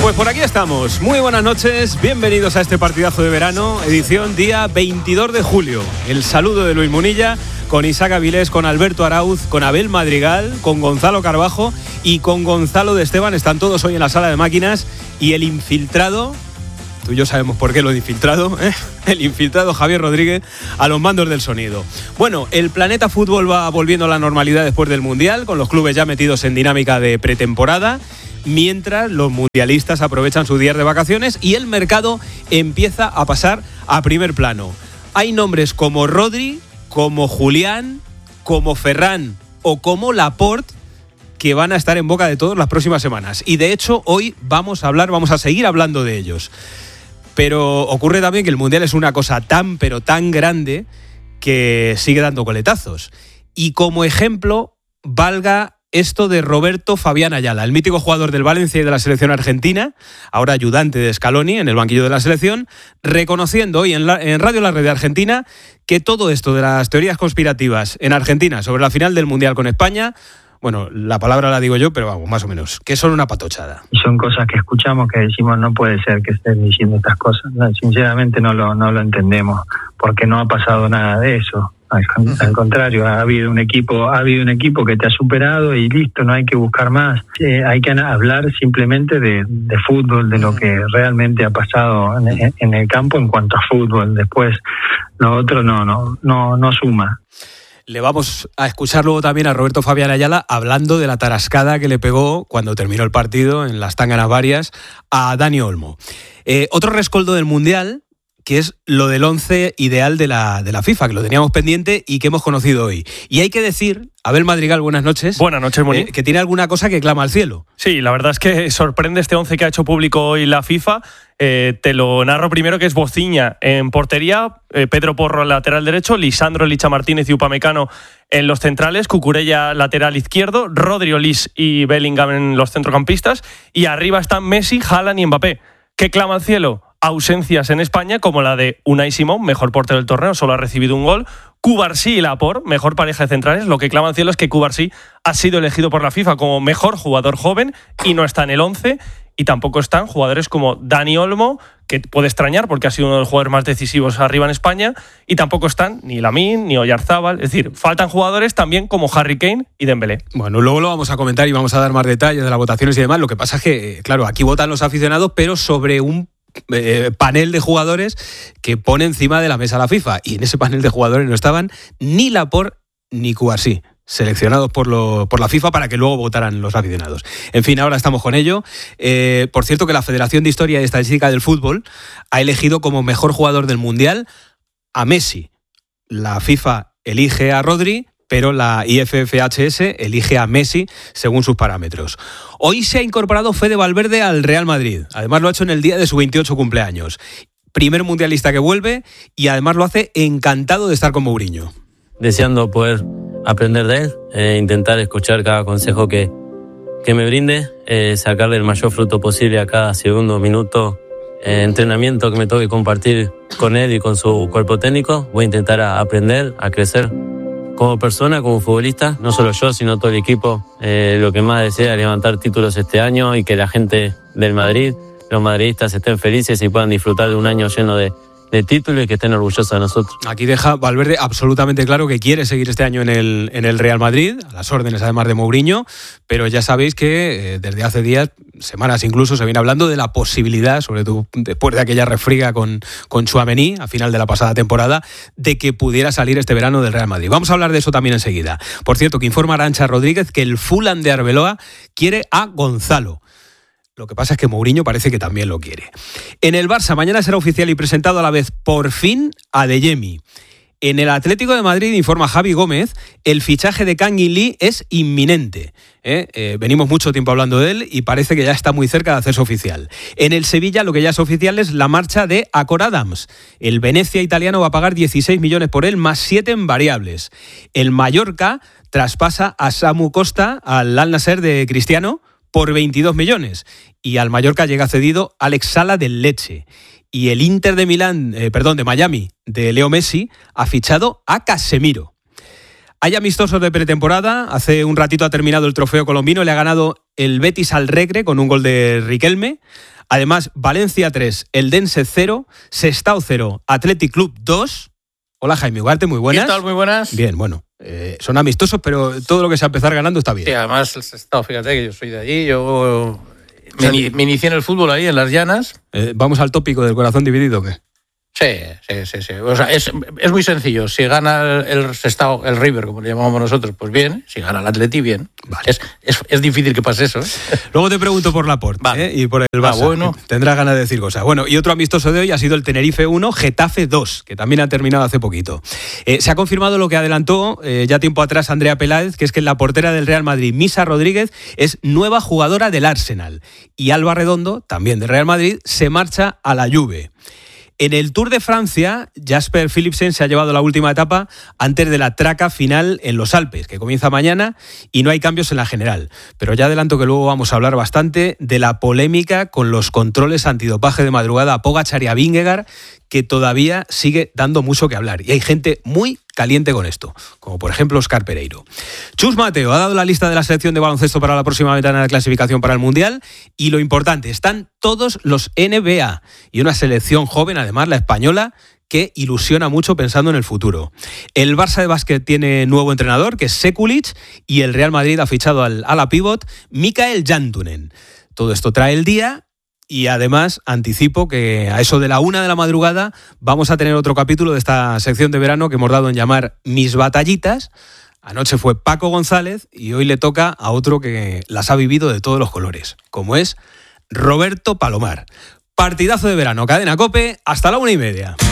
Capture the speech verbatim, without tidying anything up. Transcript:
Pues por aquí estamos. Muy buenas noches, bienvenidos a este partidazo de verano, edición día veintidós de julio. El saludo de Luis Munilla, con Isaac Avilés, con Alberto Arauz, con Abel Madrigal, con Gonzalo Carbajo y con Gonzalo de Esteban. Están todos hoy en la sala de máquinas y el infiltrado, tú y yo sabemos por qué lo de infiltrado, ¿eh? El infiltrado Javier Rodríguez a los mandos del sonido. Bueno, el planeta fútbol va volviendo a la normalidad después del Mundial, con los clubes ya metidos en dinámica de pretemporada, mientras los mundialistas aprovechan sus días de vacaciones y el mercado empieza a pasar a primer plano. Hay nombres como Rodri, como Julián, como Ferran o como Laporte que van a estar en boca de todos las próximas semanas. Y de hecho hoy vamos a hablar, vamos a seguir hablando de ellos. Pero ocurre también que el Mundial es una cosa tan pero tan grande que sigue dando coletazos. Y como ejemplo valga esto de Roberto Fabián Ayala, el mítico jugador del Valencia y de la selección argentina, ahora ayudante de Scaloni en el banquillo de la selección, reconociendo hoy en, la, en Radio La Red de Argentina que todo esto de las teorías conspirativas en Argentina sobre la final del Mundial con España, bueno, la palabra la digo yo, pero vamos, más o menos, que son una patochada. Y son cosas que escuchamos que decimos, no puede ser que estén diciendo estas cosas. No, sinceramente no lo, no lo entendemos, porque no ha pasado nada de eso. Al, al contrario, ha habido un equipo, ha habido un equipo que te ha superado y listo, no hay que buscar más. Eh, hay que hablar simplemente de, de fútbol, de lo que realmente ha pasado en, en el campo en cuanto a fútbol. Después, lo otro no, no, no, no suma. Le vamos a escuchar luego también a Roberto Fabián Ayala hablando de la tarascada que le pegó cuando terminó el partido en las Tánganas Varias a Dani Olmo. Eh, otro rescoldo del Mundial, que es lo del once ideal de la, de la FIFA, que lo teníamos pendiente y que hemos conocido hoy. Y hay que decir, Abel Madrigal, buenas noches. Buenas noches, Moni. Eh, que tiene alguna cosa que clama al cielo. Sí, la verdad es que sorprende este once que ha hecho público hoy la FIFA. Eh, te lo narro primero, que es Bociña en portería, eh, Pedro Porro lateral derecho, Lisandro, Licha Martínez y Upamecano en los centrales, Cucurella lateral izquierdo, Rodri, Olís y Bellingham en los centrocampistas, y arriba están Messi, Haaland y Mbappé. ¿Qué clama al cielo? Ausencias en España, como la de Unai Simón, mejor portero del torneo, solo ha recibido un gol. Cubarsí y Laporte, mejor pareja de centrales. Lo que clama al cielo es que Cubarsí ha sido elegido por la FIFA como mejor jugador joven y no está en el once. Y tampoco están jugadores como Dani Olmo, que puede extrañar porque ha sido uno de los jugadores más decisivos arriba en España. Y tampoco están ni Lamine ni Oyarzábal. Es decir, faltan jugadores también como Harry Kane y Dembélé. Bueno, luego lo vamos a comentar y vamos a dar más detalles de las votaciones y demás. Lo que pasa es que, claro, aquí votan los aficionados, pero sobre un Eh, panel de jugadores que pone encima de la mesa la FIFA, y en ese panel de jugadores no estaban ni Laporte ni Cubarsí, seleccionados por, lo, por la FIFA para que luego votaran los aficionados. En fin, ahora estamos con ello. Eh, por cierto, que la Federación de Historia y Estadística del Fútbol ha elegido como mejor jugador del Mundial a Messi. La FIFA elige a Rodri, pero la I F F H S elige a Messi según sus parámetros. Hoy se ha incorporado Fede Valverde al Real Madrid. Además lo ha hecho en el día de su veintiocho cumpleaños. Primer mundialista que vuelve y además lo hace encantado de estar con Mourinho. Deseando poder aprender de él, eh, intentar escuchar cada consejo que, que me brinde, eh, sacarle el mayor fruto posible a cada segundo, minuto, eh, entrenamiento que me toque compartir con él y con su cuerpo técnico. Voy a intentar a aprender, a crecer como persona, como futbolista, no solo yo, sino todo el equipo. Eh, lo que más desea es levantar títulos este año y que la gente del Madrid, los madridistas, estén felices y puedan disfrutar de un año lleno de, de títulos y que estén orgullosos de nosotros. Aquí deja Valverde absolutamente claro que quiere seguir este año en el, en el Real Madrid, a las órdenes además de Mourinho, pero ya sabéis que eh, desde hace días, semanas incluso, se viene hablando de la posibilidad, sobre todo después de aquella refriega con, con Tchouaméni a final de la pasada temporada, de que pudiera salir este verano del Real Madrid. Vamos a hablar de eso también enseguida. Por cierto, que informa Arantxa Rodríguez que el Fulham de Arbeloa quiere a Gonzalo. Lo que pasa es que Mourinho parece que también lo quiere. En el Barça, mañana será oficial y presentado a la vez, por fin, Adeyemi. En el Atlético de Madrid, informa Javi Gómez, el fichaje de Kang In Lee es inminente. ¿Eh? Eh, venimos mucho tiempo hablando de él y parece que ya está muy cerca de hacerse oficial. En el Sevilla, lo que ya es oficial es la marcha de Acor Adams. El Venezia italiano va a pagar dieciséis millones por él, más siete en variables. El Mallorca traspasa a Samu Costa al Al Nassr de Cristiano por veintidós millones. Y al Mallorca llega cedido Alex Sala del Lecce. Y el Inter de Milán, eh, perdón, de Miami, de Leo Messi, ha fichado a Casemiro. Hay amistosos de pretemporada. Hace un ratito ha terminado el trofeo colombino. Le ha ganado el Betis al Recre con un gol de Riquelme. Además, Valencia tres, Eldense cero, Sestao cero, Athletic Club dos. Hola Jaime Ugarte, muy buenas. ¿Qué tal? Muy buenas. Bien, bueno, eh, son amistosos, pero todo lo que sea empezar ganando está bien. Sí, además el Sestao, fíjate que yo soy de allí, yo me, o sea, me inicié en el fútbol ahí, en las Llanas. Eh, ¿Vamos al tópico del corazón dividido o qué? Sí, sí, sí, sí. O sea, es, es muy sencillo. Si gana el Sestao, el River, como le llamamos nosotros, pues bien. Si gana el Atleti, bien. Vale. Es, es, es difícil que pase eso, ¿eh? Luego te pregunto por Laporte, vale. ¿eh? Y por el Barça. Ah, bueno. Tendrás ganas de decir cosas. Bueno, y otro amistoso de hoy ha sido el Tenerife uno, Getafe dos, que también ha terminado hace poquito. Eh, se ha confirmado lo que adelantó eh, ya tiempo atrás Andrea Peláez, que es que la portera del Real Madrid, Misa Rodríguez, es nueva jugadora del Arsenal. Y Alba Redondo, también del Real Madrid, se marcha a la Juve. En el Tour de Francia, Jasper Philipsen se ha llevado la última etapa antes de la traca final en los Alpes, que comienza mañana y no hay cambios en la general. Pero ya adelanto que luego vamos a hablar bastante de la polémica con los controles antidopaje de madrugada a Pogačar y a Vingegaard, que todavía sigue dando mucho que hablar. Y hay gente muy caliente con esto, como por ejemplo Óscar Pereiro. Chus Mateo ha dado la lista de la selección de baloncesto para la próxima ventana de clasificación para el Mundial y lo importante, están todos los N B A y una selección joven, además la española, que ilusiona mucho pensando en el futuro. El Barça de básquet tiene nuevo entrenador, que es Sekulic, y el Real Madrid ha fichado al ala pívot Mikael Jantunen. Todo esto trae el día. Y además anticipo que a eso de la una de la madrugada vamos a tener otro capítulo de esta sección de verano que hemos dado en llamar Mis Batallitas. Anoche fue Paco González y hoy le toca a otro que las ha vivido de todos los colores, como es Roberto Palomar. Partidazo de verano, Cadena COPE, hasta la una y media.